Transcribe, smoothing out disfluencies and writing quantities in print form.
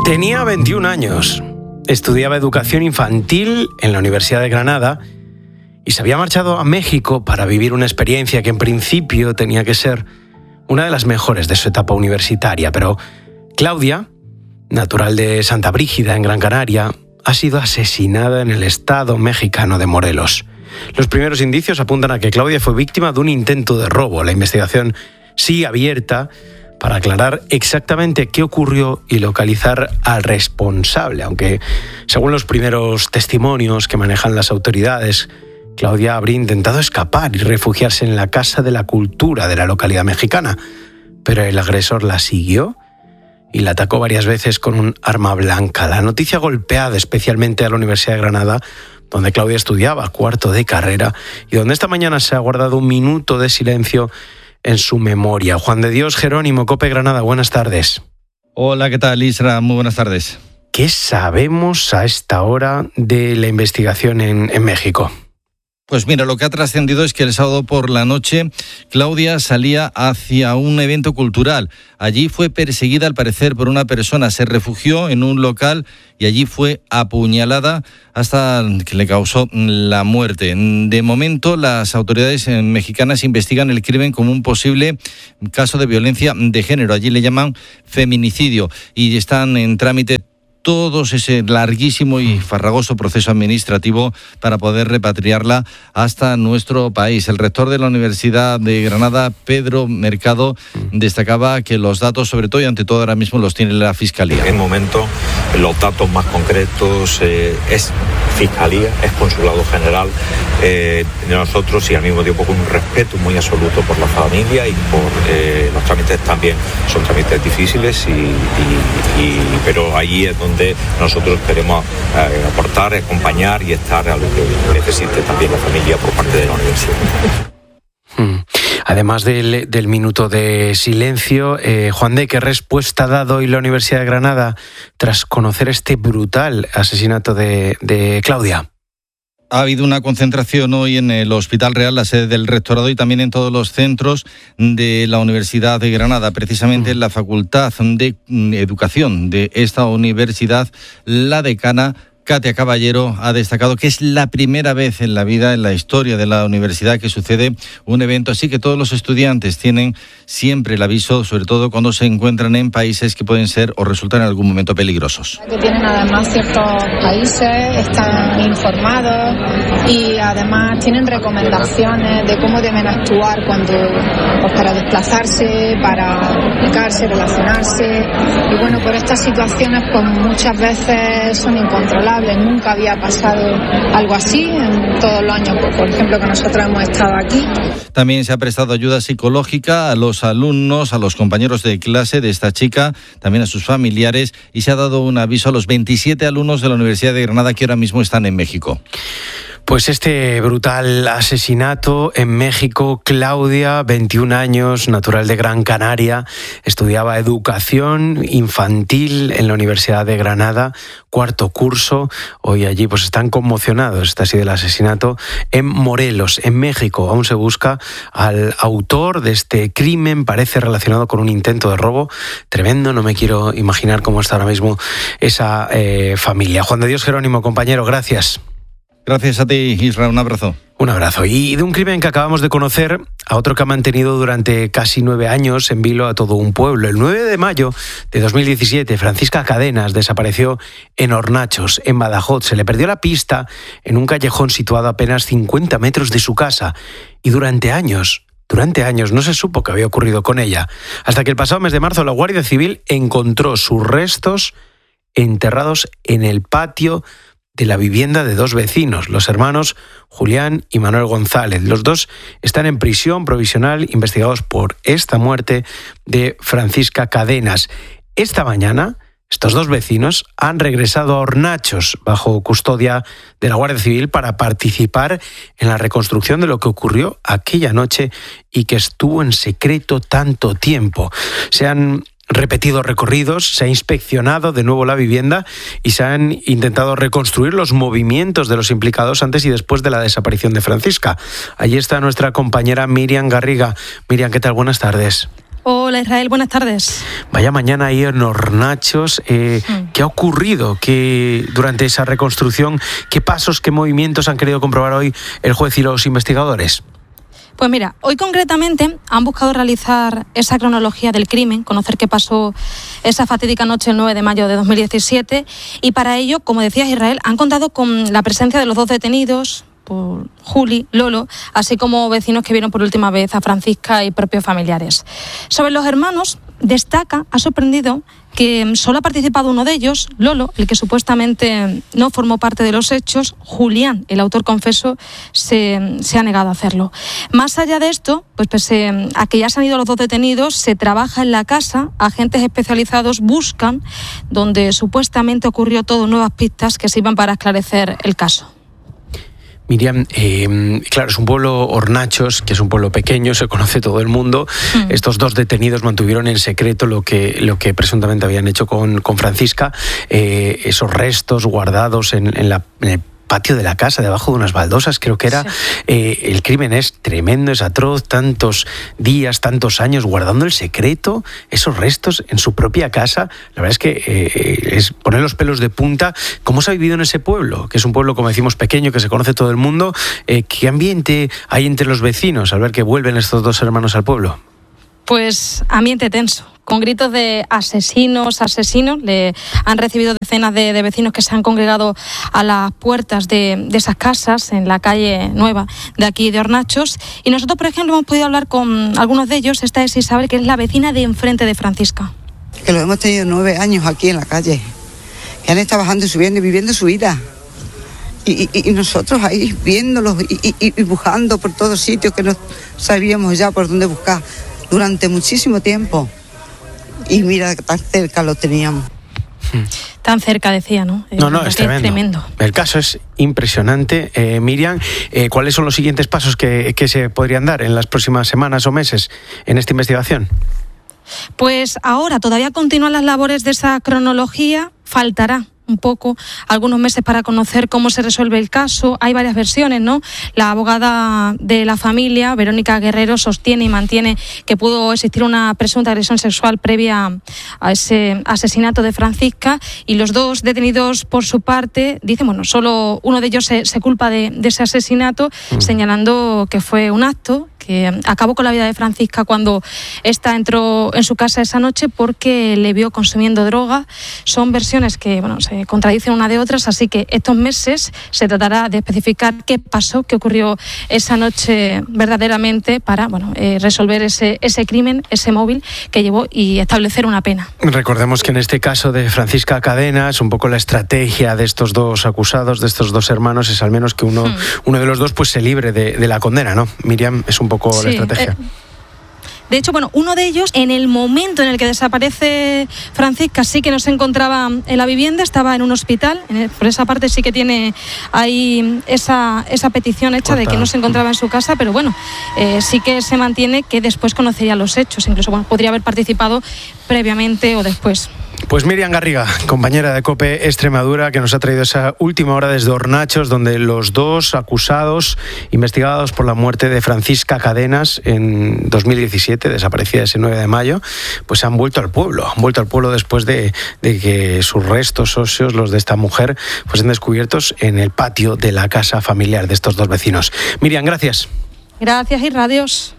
Tenía 21 años, estudiaba educación infantil en la Universidad de Granada y se había marchado a México para vivir una experiencia que en principio tenía que ser una de las mejores de su etapa universitaria. Pero Claudia, natural de Santa Brígida, en Gran Canaria, ha sido asesinada en el estado mexicano de Morelos. Los primeros indicios apuntan a que Claudia fue víctima de un intento de robo. La investigación sigue abierta para aclarar exactamente qué ocurrió y localizar al responsable, aunque según los primeros testimonios que manejan las autoridades, Claudia habría intentado escapar y refugiarse en la Casa de la Cultura de la localidad mexicana, pero el agresor la siguió y la atacó varias veces con un arma blanca. La noticia ha golpeado especialmente a la Universidad de Granada, donde Claudia estudiaba cuarto de carrera y donde esta mañana se ha guardado un minuto de silencio en su memoria. Juan de Dios Jerónimo, COPE Granada, buenas tardes. Hola, ¿qué tal, Isra? Muy buenas tardes. ¿Qué sabemos a esta hora de la investigación en México? Pues mira, lo que ha trascendido es que el sábado por la noche Claudia salía hacia un evento cultural. Allí fue perseguida, al parecer, por una persona. Se refugió en un local y allí fue apuñalada hasta que le causó la muerte. De momento, las autoridades mexicanas investigan el crimen como un posible caso de violencia de género. Allí le llaman feminicidio y están en trámite todo ese larguísimo y farragoso proceso administrativo para poder repatriarla hasta nuestro país. El rector de la Universidad de Granada, Pedro Mercado, destacaba que los datos, sobre todo y ante todo ahora mismo, los tiene la Fiscalía. En el momento, los datos más concretos es Fiscalía, es Consulado General de nosotros, y al mismo tiempo con un respeto muy absoluto por la familia y por los trámites. También son trámites difíciles, pero ahí es donde nosotros queremos aportar, acompañar y estar a lo que necesite también la familia por parte de la universidad. Además del minuto de silencio, Juan de, ¿qué respuesta ha dado hoy la Universidad de Granada tras conocer este brutal asesinato de Claudia? Ha habido una concentración hoy en el Hospital Real, la sede del rectorado, y también en todos los centros de la Universidad de Granada. Precisamente en la Facultad de Educación de esta universidad, la decana Katia Caballero ha destacado que es la primera vez en la vida, en la historia de la universidad, que sucede un evento así, que todos los estudiantes tienen siempre el aviso, sobre todo cuando se encuentran en países que pueden ser o resultar en algún momento peligrosos. Que tienen además ciertos países, están informados y además tienen recomendaciones de cómo deben actuar cuando, pues, para desplazarse, para comunicarse, relacionarse. Y bueno, por estas situaciones pues muchas veces son incontrolables. Nunca había pasado algo así en todos los años, por ejemplo, que nosotros hemos estado aquí. También se ha prestado ayuda psicológica a los alumnos, a los compañeros de clase de esta chica, también a sus familiares, y se ha dado un aviso a los 27 alumnos de la Universidad de Granada que ahora mismo están en México. Pues este brutal asesinato en México. Claudia, 21 años, natural de Gran Canaria, estudiaba educación infantil en la Universidad de Granada, cuarto curso. Hoy allí pues están conmocionados, este ha sido el asesinato en Morelos, en México. Aún se busca al autor de este crimen, parece relacionado con un intento de robo. Tremendo, no me quiero imaginar cómo está ahora mismo esa familia. Juan de Dios Jerónimo, compañero, gracias. Gracias a ti, Israel, un abrazo. Un abrazo. Y de un crimen que acabamos de conocer a otro que ha mantenido durante casi 9 años en vilo a todo un pueblo. El 9 de mayo de 2017, Francisca Cadenas desapareció en Hornachos, en Badajoz. Se le perdió la pista en un callejón situado a apenas 50 metros de su casa. Y durante años no se supo qué había ocurrido con ella. Hasta que el pasado mes de marzo la Guardia Civil encontró sus restos enterrados en el patio de la vivienda de 2 vecinos, los hermanos Julián y Manuel González. Los 2 están en prisión provisional investigados por esta muerte de Francisca Cadenas. Esta mañana, estos 2 vecinos han regresado a Hornachos bajo custodia de la Guardia Civil para participar en la reconstrucción de lo que ocurrió aquella noche y que estuvo en secreto tanto tiempo. Se han repetido recorridos, se ha inspeccionado de nuevo la vivienda y se han intentado reconstruir los movimientos de los implicados antes y después de la desaparición de Francisca. Allí está nuestra compañera Miriam Garriga. Miriam, ¿qué tal? Buenas tardes. Hola Israel, buenas tardes. Vaya mañana ahí en Hornachos. ¿Qué ha ocurrido durante esa reconstrucción? ¿Qué pasos, qué movimientos han querido comprobar hoy el juez y los investigadores? Pues mira, hoy concretamente han buscado realizar esa cronología del crimen, conocer qué pasó esa fatídica noche el 9 de mayo de 2017 y para ello, como decías Israel, han contado con la presencia de los 2 detenidos, por Juli, Lolo, así como vecinos que vieron por última vez a Francisca y propios familiares. Sobre los hermanos, ha sorprendido que solo ha participado uno de ellos, Lolo, el que supuestamente no formó parte de los hechos. Julián, el autor confeso, se ha negado a hacerlo. Más allá de esto, pues pese a que ya se han ido los 2 detenidos, se trabaja en la casa, agentes especializados buscan donde supuestamente ocurrió todo, nuevas pistas que sirvan para esclarecer el caso. Miriam, claro, es un pueblo, Hornachos, que es un pueblo pequeño, se conoce todo el mundo. Estos 2 detenidos mantuvieron en secreto lo que presuntamente habían hecho con Francisca, esos restos guardados en el patio de la casa, debajo de unas baldosas, creo que era. Sí. El crimen es tremendo, es atroz, tantos días, tantos años guardando el secreto, esos restos en su propia casa. La verdad es que es poner los pelos de punta. ¿Cómo se ha vivido en ese pueblo? Que es un pueblo, como decimos, pequeño, que se conoce todo el mundo. ¿Qué ambiente hay entre los vecinos al ver que vuelven estos 2 hermanos al pueblo? Pues ambiente tenso, con gritos de asesinos. Le han recibido decenas de vecinos que se han congregado a las puertas de esas casas en la calle Nueva de aquí de Hornachos. Y nosotros, por ejemplo, hemos podido hablar con algunos de ellos. Esta es Isabel, que es la vecina de enfrente de Francisca. Que lo hemos tenido 9 años aquí en la calle, que han estado bajando y subiendo y viviendo su vida. Y nosotros ahí viéndolos y buscando por todos sitios que no sabíamos ya por dónde buscar durante muchísimo tiempo. Y mira, tan cerca lo teníamos. Tan cerca, decía, ¿no? No, es tremendo. El caso es impresionante. Miriam, ¿cuáles son los siguientes pasos que se podrían dar en las próximas semanas o meses en esta investigación? Pues ahora todavía continúan las labores de esa cronología. Faltará un poco, algunos meses para conocer cómo se resuelve el caso. Hay varias versiones, ¿no? La abogada de la familia, Verónica Guerrero, sostiene y mantiene que pudo existir una presunta agresión sexual previa a ese asesinato de Francisca, y los 2 detenidos por su parte dicen, bueno, solo uno de ellos se culpa de ese asesinato, señalando que fue un acto que acabó con la vida de Francisca cuando ésta entró en su casa esa noche porque le vio consumiendo droga. Son versiones que, bueno, se contradicen una de otras, así que estos meses se tratará de especificar qué pasó, qué ocurrió esa noche verdaderamente para, bueno, resolver ese crimen, ese móvil que llevó y establecer una pena. Recordemos que en este caso de Francisca Cadenas, un poco la estrategia de estos 2 acusados, de estos 2 hermanos, es al menos que uno de los 2 pues se libre de la condena, ¿no? Miriam, es un poco la estrategia. De hecho, bueno, uno de ellos, en el momento en el que desaparece Francisca, sí que no se encontraba en la vivienda, estaba en un hospital. Por esa parte sí que tiene ahí esa petición hecha de que no se encontraba en su casa, pero bueno, sí que se mantiene que después conocería los hechos. Incluso, bueno, podría haber participado previamente o después. Pues Miriam Garriga, compañera de COPE Extremadura, que nos ha traído esa última hora desde Hornachos, donde los 2 acusados, investigados por la muerte de Francisca Cadenas en 2017, desaparecida ese 9 de mayo, pues han vuelto al pueblo. Han vuelto al pueblo después de que sus restos óseos, los de esta mujer, pues sean descubiertos en el patio de la casa familiar de estos 2 vecinos. Miriam, gracias. Gracias y radios.